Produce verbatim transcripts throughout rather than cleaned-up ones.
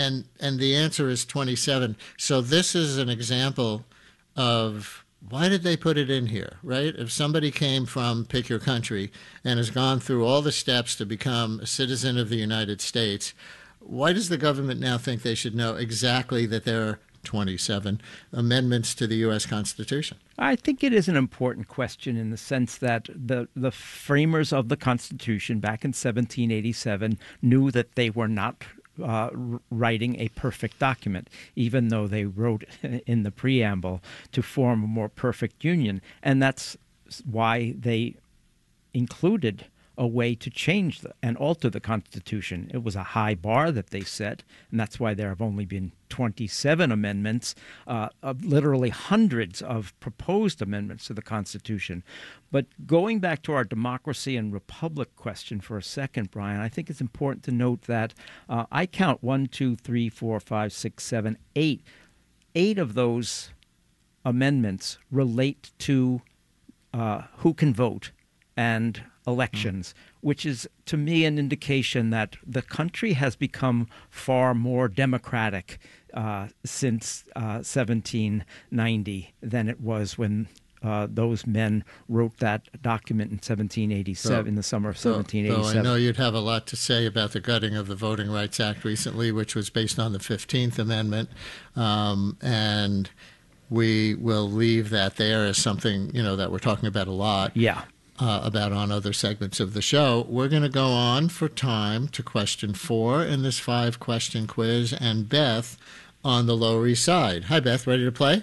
and and the answer is twenty-seven. So this is an example of why did they put it in here, right? If somebody came from, pick your country, and has gone through all the steps to become a citizen of the United States, why does the government now think they should know exactly that there are twenty-seven amendments to the U S Constitution? I think it is an important question in the sense that the, the framers of the Constitution back in seventeen eighty-seven knew that they were not uh, writing a perfect document, even though they wrote in the preamble to form a more perfect union. And that's why they included a way to change the, and alter the Constitution. It was a high bar that they set, and that's why there have only been twenty-seven amendments, uh, of literally hundreds of proposed amendments to the Constitution. But going back to our democracy and republic question for a second, Brian, I think it's important to note that uh, I count one, two, three, four, five, six, seven, eight. Eight of those amendments relate to uh, who can vote and elections, which is, to me, an indication that the country has become far more democratic uh, since uh, seventeen ninety than it was when uh, those men wrote that document in seventeen eighty-seven, so, in the summer of seventeen eighty-seven. So I know you'd have a lot to say about the gutting of the Voting Rights Act recently, which was based on the fifteenth Amendment, um, and we will leave that there as something, you know, that we're talking about a lot. Yeah. Uh, about on other segments of the show. We're going to go on for time to question four in this five-question quiz, and Beth on the Lower East Side. Hi, Beth. Ready to play?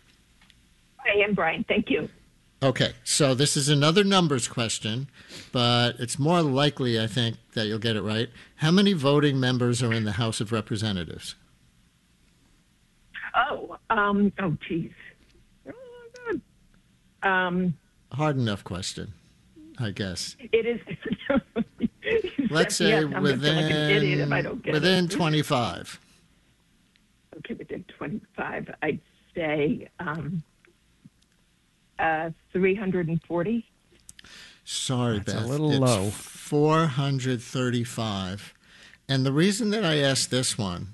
I am, Brian. Thank you. Okay, so this is another numbers question, but it's more likely, I think, that you'll get it right. How many voting members are in the House of Representatives? Oh, um, oh, geez. Oh, God. Um, Hard enough question, I guess. It is. Let's say yes, I'm within, like an idiot if I don't get within it. twenty-five. Okay, within twenty-five, I'd say um, uh, three hundred forty. Sorry, That's Beth. a little it's low. four hundred thirty-five. And the reason that I asked this one,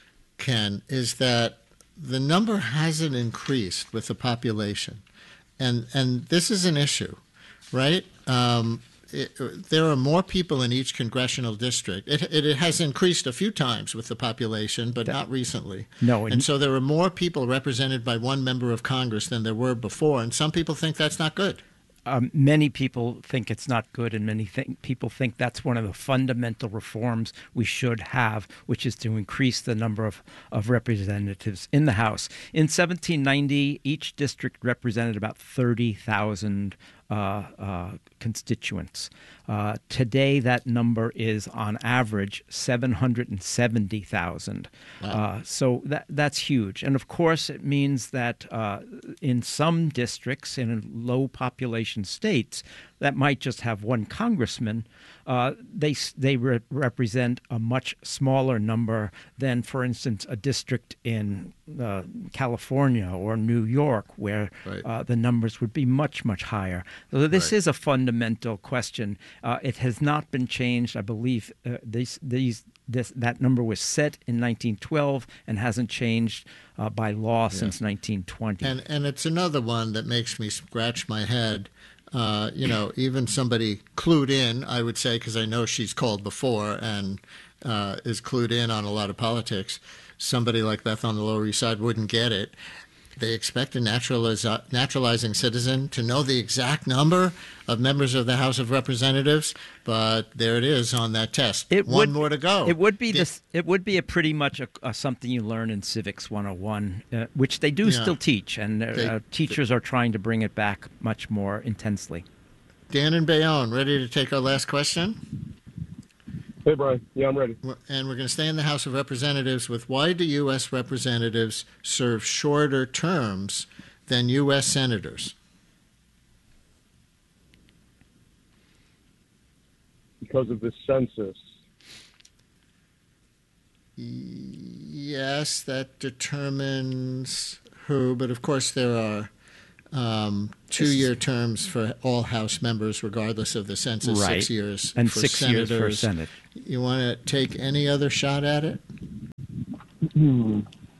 Ken, is that the number hasn't increased with the population. And and this is an issue, right? Um, it, there are more people in each congressional district. It, it, it has increased a few times with the population, but not recently. No, and so there are more people represented by one member of Congress than there were before, and some people think that's not good. Um, many people think it's not good, and many th- people think that's one of the fundamental reforms we should have, which is to increase the number of, of representatives in the House. In seventeen ninety, each district represented about thirty thousand uh, uh, constituents. Uh, today, that number is, on average, seven hundred seventy thousand. Wow. Uh, so that that's huge. And, of course, it means that uh, in some districts, in low population states, that might just have one congressman, uh, they they re- represent a much smaller number than, for instance, a district in uh, California or New York, where right. uh, the numbers would be much, much higher. So this right. is a fundamental question. Uh, it has not been changed. I believe uh, these these this that number was set in nineteen twelve and hasn't changed uh, by law yeah. since nineteen twenty. And and it's another one that makes me scratch my head. Uh, you know, even somebody clued in, I would say, because I know she's called before and uh, is clued in on a lot of politics. Somebody like Beth on the Lower East Side wouldn't get it. They expect a naturaliz- naturalizing citizen to know the exact number of members of the House of Representatives, but there it is on that test. It One would, more to go. It would be the, this. It would be a pretty much a, a something you learn in Civics one oh one, uh, which they do yeah. still teach, and uh, they, teachers they, are trying to bring it back much more intensely. Dan and Bayonne, ready to take our last question? Hey, Brian. Yeah, I'm ready. And we're going to stay in the House of Representatives with why do U S representatives serve shorter terms than U S senators? Because of the census. Yes, that determines who, but of course there are Um, two-year terms for all House members, regardless of the census. Right. Six years and for six senators. years for Senate. You want to take any other shot at it? Hmm.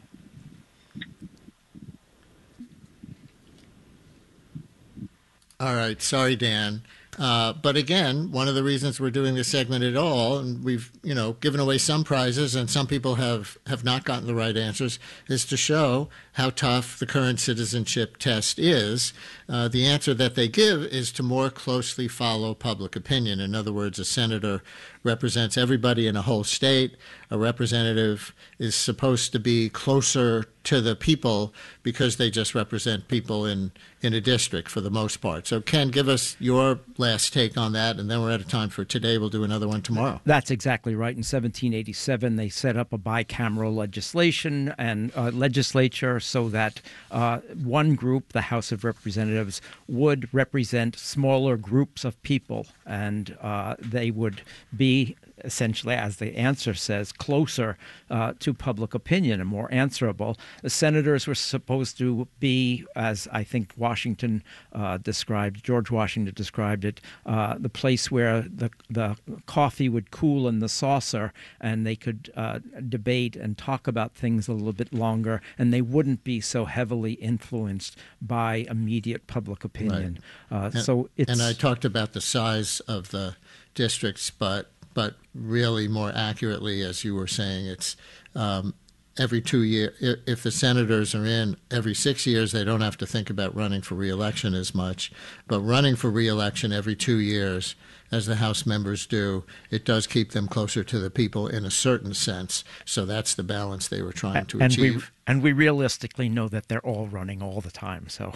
All right. Sorry, Dan. Uh, but again, one of the reasons we're doing this segment at all, and we've, you know, given away some prizes and some people have, have not gotten the right answers, is to show how tough the current citizenship test is. Uh, the answer that they give is to more closely follow public opinion. In other words, a senator represents everybody in a whole state. A representative is supposed to be closer to the people because they just represent people in, in a district for the most part. So, Ken, give us your last take on that, and then we're out of time for today. We'll do another one tomorrow. That's exactly right. In seventeen eighty-seven, they set up a bicameral legislation and uh, legislature so that uh, one group, the House of Representatives, would represent smaller groups of people, and uh, they would be essentially, as the answer says, closer uh, to public opinion and more answerable. The senators were supposed to be, as I think Washington uh, described, George Washington described it, uh, the place where the the coffee would cool in the saucer and they could uh, debate and talk about things a little bit longer, and they wouldn't be so heavily influenced by immediate public opinion. Right. Uh, and, so it's, and I talked about the size of the districts, but but really more accurately, as you were saying, it's um, every two years. If the senators are in every six years, they don't have to think about running for re-election as much. But running for re-election every two years, as the House members do, it does keep them closer to the people in a certain sense. So that's the balance they were trying to and achieve. We, and we realistically know that they're all running all the time. So.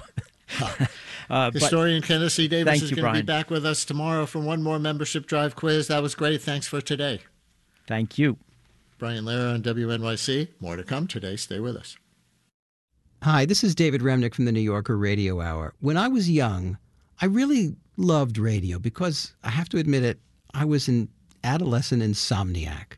uh, Historian Kenneth C. Davis is going to be back with us tomorrow for one more membership drive quiz. That was great. Thanks for today. Thank you. Brian Lehrer on W N Y C. More to come today. Stay with us. Hi, this is David Remnick from the New Yorker Radio Hour. When I was young, I really loved radio because, I have to admit it, I was an adolescent insomniac.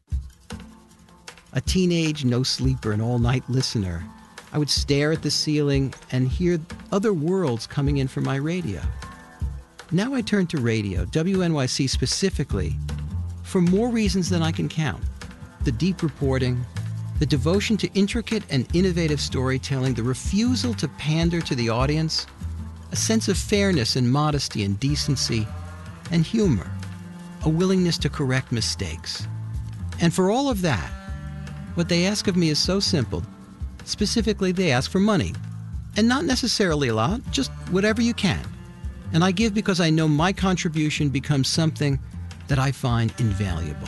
A teenage no-sleeper and all-night listener. I would stare at the ceiling and hear other worlds coming in from my radio. Now I turn to radio, W N Y C specifically, for more reasons than I can count. The deep reporting, the devotion to intricate and innovative storytelling, the refusal to pander to the audience, a sense of fairness and modesty and decency, and humor, a willingness to correct mistakes. And for all of that, what they ask of me is so simple. Specifically, they ask for money. And not necessarily a lot, just whatever you can. And I give because I know my contribution becomes something that I find invaluable.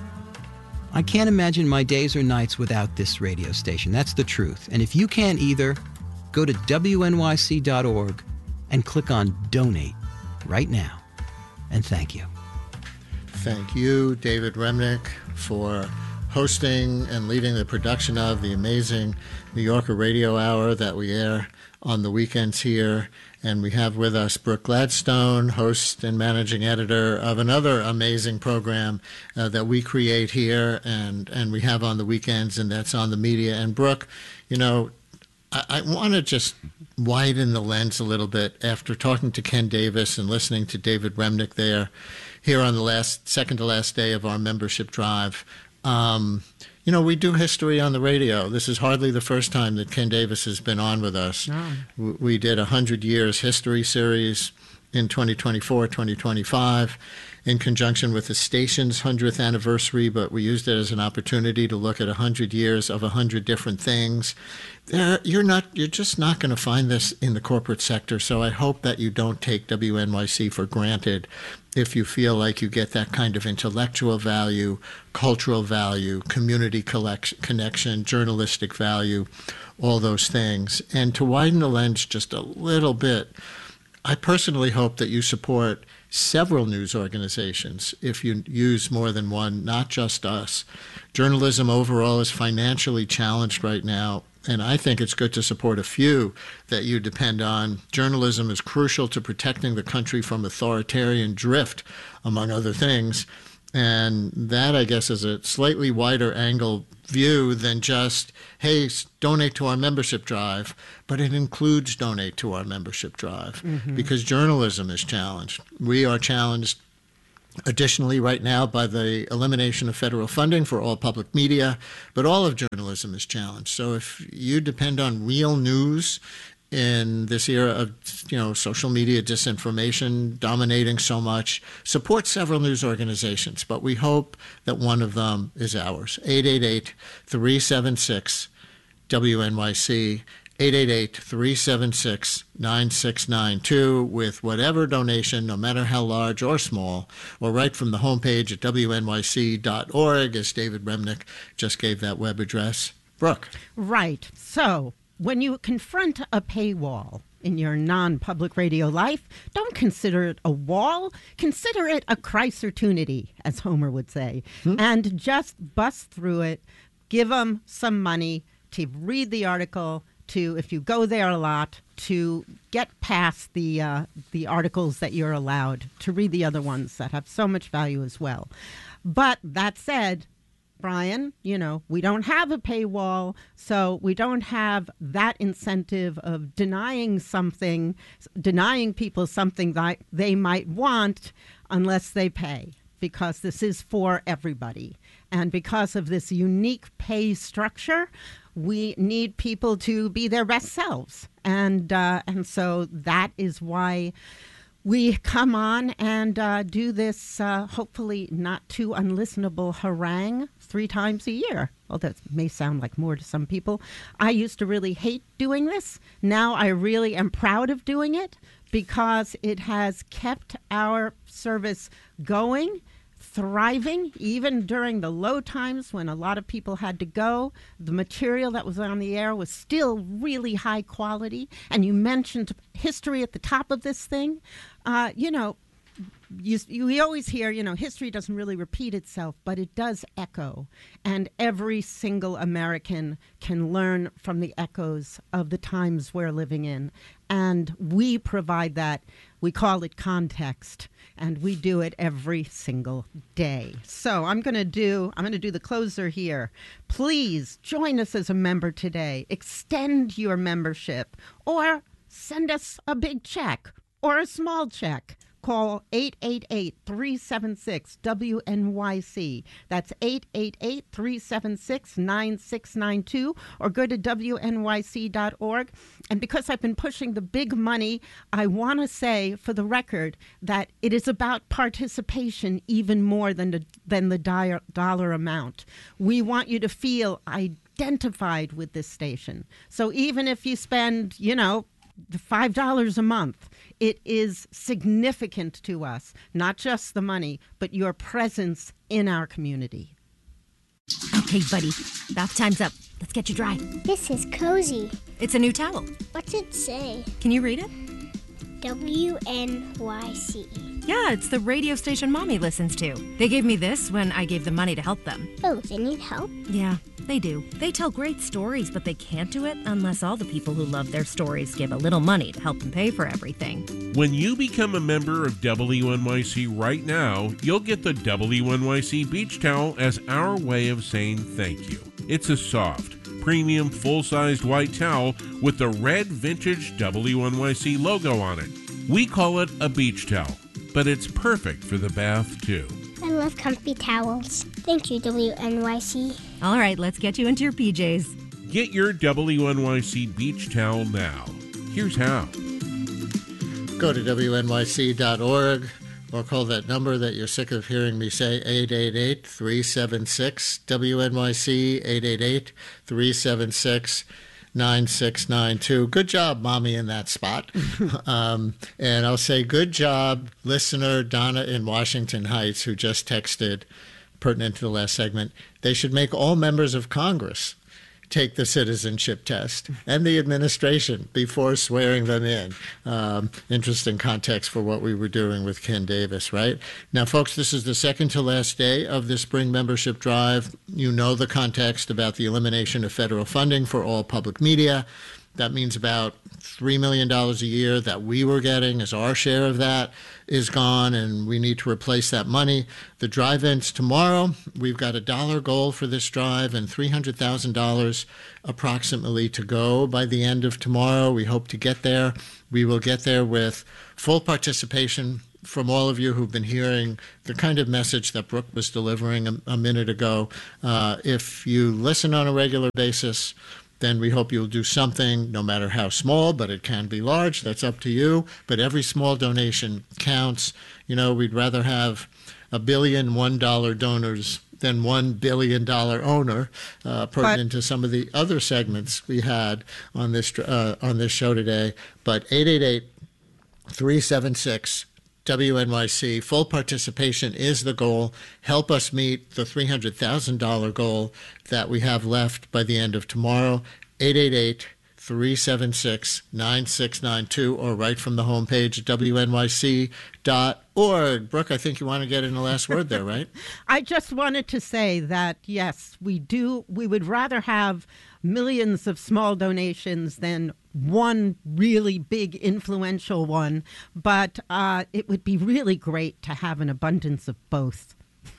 I can't imagine my days or nights without this radio station. That's the truth. And if you can't either, go to W N Y C dot org and click on Donate right now. And thank you. Thank you, David Remnick, for hosting and leading the production of the amazing New Yorker Radio Hour that we air on the weekends here. And we have with us Brooke Gladstone, host and managing editor of another amazing program uh, that we create here and, and we have on the weekends, and that's On the Media. And Brooke, you know, I, I want to just widen the lens a little bit after talking to Ken Davis and listening to David Remnick there here on the last second to last day of our membership drive. Um, you know, we do history on the radio. This is hardly the first time that Ken Davis has been on with us. No. We did a hundred years history series in twenty twenty-four, twenty twenty-five in conjunction with the station's hundredth anniversary, but we used it as an opportunity to look at a hundred years of a hundred different things. There, you're not, you're just not going to find this in the corporate sector. So I hope that you don't take W N Y C for granted if you feel like you get that kind of intellectual value, cultural value, community connection, journalistic value, all those things. And to widen the lens just a little bit, I personally hope that you support several news organizations if you use more than one, not just us. Journalism overall is financially challenged right now, and I think it's good to support a few that you depend on. Journalism is crucial to protecting the country from authoritarian drift, among other things. And that, I guess, is a slightly wider angle view than just, hey, donate to our membership drive, but it includes donate to our membership drive, mm-hmm. because journalism is challenged. We are challenged Additionally, right now, by the elimination of federal funding for all public media, but all of journalism is challenged. So if you depend on real news in this era of, you know, social media disinformation dominating so much, support several news organizations, but we hope that one of them is ours. eight eight eight, three seven six, W N Y C, eight eight eight, three seven six, nine six nine two, with whatever donation, no matter how large or small, or right from the homepage at W N Y C dot org, as David Remnick just gave that web address. Brooke. Right. So when you confront a paywall in your non-public radio life, don't consider it a wall. Consider it a Chryslertunity, as Homer would say, hmm? and just bust through it. Give them some money to read the article, to, if you go there a lot, to get past the uh, the articles that you're allowed, to read the other ones that have so much value as well. But that said, Brian, you know, we don't have a paywall, so we don't have that incentive of denying something, denying people something that they might want unless they pay, because this is for everybody. And because of this unique pay structure, we need people to be their best selves. And, uh, and so that is why we come on and uh, do this, uh, hopefully not too unlistenable harangue three times a year. Well, that may sound like more to some people. I used to really hate doing this. Now I really am proud of doing it because it has kept our service going, thriving, even during the low times when a lot of people had to go. The material that was on the air was still really high quality. And you mentioned history at the top of this thing. Uh, you know, you, you, we always hear, you know, history doesn't really repeat itself, but it does echo. And every single American can learn from the echoes of the times we're living in. And we provide that. We call it context, and we do it every single day. So I'm going to do I'm going to do the closer here. Please join us as a member today. Extend your membership, or send us a big check or a small check. Call eight eight eight, three seven six, W N Y C. That's eight eight eight, three seven six, nine six nine two, or go to W N Y C dot org. And because I've been pushing the big money, I want to say for the record that it is about participation even more than the, than the dollar, dollar amount. We want you to feel identified with this station. So even if you spend, you know, five dollars a month, it is significant to us, not just the money, but your presence in our community. Okay, buddy, bath time's up. Let's get you dry. This is cozy. It's a new towel. What's it say? Can you read it? W N Y C. Yeah, it's the radio station Mommy listens to. They gave me this when I gave them money to help them. Oh, they need help? Yeah, they do. They tell great stories, but they can't do it unless all the people who love their stories give a little money to help them pay for everything. When you become a member of W N Y C right now, you'll get the W N Y C beach towel as our way of saying thank you. It's a soft, premium, full-sized white towel with the red vintage W N Y C logo on it. We call it a beach towel, but it's perfect for the bath, too. I love comfy towels. Thank you, W N Y C. All right, let's get you into your P Js. Get your W N Y C beach towel now. Here's how. Go to W N Y C dot org or call that number that you're sick of hearing me say, eight eight eight, three seven six, W N Y C, eight eight eight, three seven six, nine six nine two. Good job, Mommy, in that spot. um, and I'll say good job, listener Donna in Washington Heights, who just texted, pertinent to the last segment, they should make all members of Congress take the citizenship test and the administration before swearing them in. Um, interesting context for what we were doing with Ken Davis, right? Now, folks, this is the second to last day of the spring membership drive. You know the context about the elimination of federal funding for all public media. That means about three million dollars a year that we were getting as our share of that is gone, and we need to replace that money. The drive ends tomorrow. We've got a dollar goal for this drive and three hundred thousand dollars approximately to go by the end of tomorrow. We hope to get there. We will get there with full participation from all of you who've been hearing the kind of message that Brooke was delivering a, a minute ago. Uh, if you listen on a regular basis, then we hope you'll do something, no matter how small, but it can be large. That's up to you. But every small donation counts. You know, we'd rather have a billion one dollar donors than one billion dollar owner, uh, pertinent but, to some of the other segments we had on this uh, on this show today. But eight eight eight, three seven six, W N Y C, full participation is the goal. Help us meet the three hundred thousand dollars goal that we have left by the end of tomorrow. eight eight eight, three seven six, nine six nine two, or right from the homepage at W N Y C dot org. Brooke, I think you want to get in the last word there, right? I just wanted to say that, yes, we do. We would rather have millions of small donations than one really big influential one, but uh, it would be really great to have an abundance of both.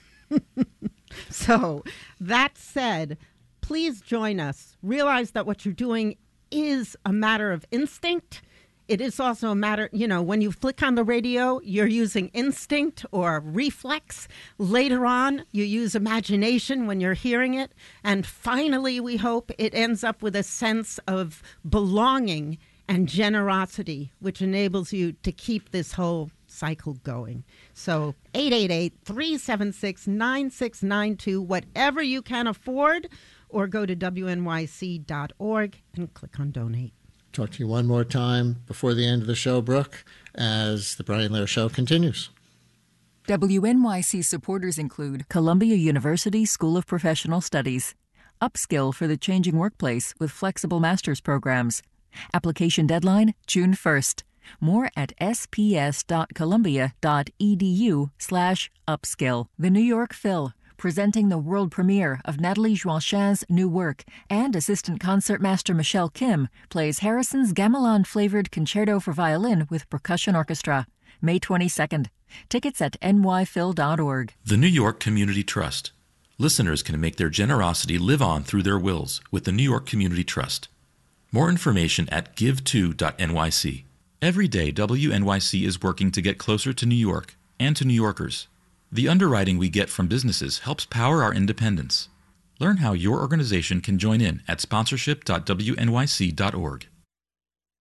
So that said, please join us. Realize that what you're doing is a matter of instinct. It is also a matter, you know, when you flick on the radio, you're using instinct or reflex. Later on, you use imagination when you're hearing it. And finally, we hope it ends up with a sense of belonging and generosity, which enables you to keep this whole cycle going. So eight eight eight, three seven six, nine six nine two, whatever you can afford, or go to W N Y C dot org and click on donate. Talk to you one more time before the end of the show, Brooke, as the Brian Lehrer Show continues. W N Y C supporters include Columbia University School of Professional Studies, Upskill for the Changing Workplace with flexible master's programs. Application deadline, June first. More at sps.columbia.edu slash upskill. The New York Phil, presenting the world premiere of Nathalie Joachin's new work, and assistant concertmaster Michelle Kim plays Harrison's gamelan-flavored concerto for violin with percussion orchestra. May twenty-second. Tickets at N Y phil dot org. The New York Community Trust. Listeners can make their generosity live on through their wills with the New York Community Trust. More information at give to dot N Y C. Every day, W N Y C is working to get closer to New York and to New Yorkers. The underwriting we get from businesses helps power our independence. Learn how your organization can join in at sponsorship dot W N Y C dot org.